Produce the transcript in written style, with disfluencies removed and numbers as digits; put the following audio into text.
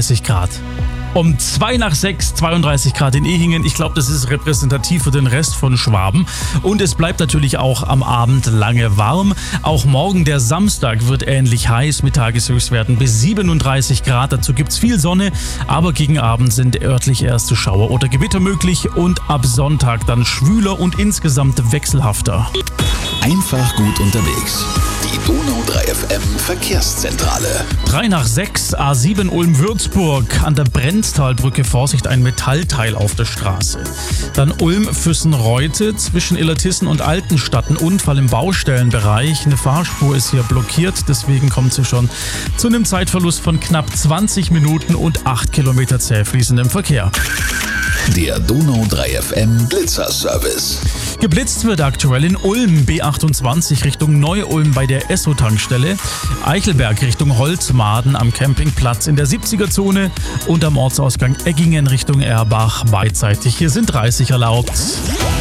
32 Grad. Um 5:02, 32 Grad in Ehingen. Ich glaube, das ist repräsentativ für den Rest von Schwaben. Und es bleibt natürlich auch am Abend lange warm. Auch morgen, der Samstag, wird ähnlich heiß mit Tageshöchstwerten bis 37 Grad. Dazu gibt es viel Sonne, aber gegen Abend sind örtlich erste Schauer oder Gewitter möglich. Und ab Sonntag dann schwüler und insgesamt wechselhafter. Einfach gut unterwegs. Die Donau 3 FM Verkehrszentrale. 5:03, A7 Ulm-Würzburg. An der Brenztalbrücke, Vorsicht, ein Metallteil auf der Straße. Dann Ulm-Füssen-Reute zwischen Illertissen und Altenstadt. Ein Unfall im Baustellenbereich. Eine Fahrspur ist hier blockiert, deswegen kommt sie schon zu einem Zeitverlust von knapp 20 Minuten und 8 Kilometer zäh fließendem Verkehr. Der Donau 3 FM Blitzerservice. Geblitzt wird aktuell in Ulm, B28 Richtung Neu-Ulm bei der Esso-Tankstelle, Eichelberg Richtung Holzmaden am Campingplatz in der 70er-Zone und am Ortsausgang Eggingen Richtung Erbach beidseitig. Hier sind 30 erlaubt.